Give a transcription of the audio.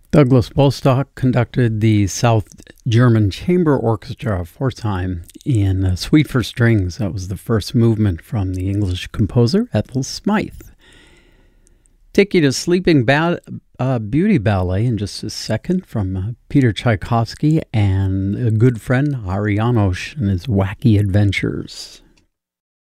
Douglas Bostock conducted the South German Chamber Orchestra Pforzheim in Suite for Strings. That was the first movement from the English composer Ethel Smythe. Take you to Sleeping Beauty Ballet in just a second from Peter Tchaikovsky and a good friend Hari Janos and his wacky adventures.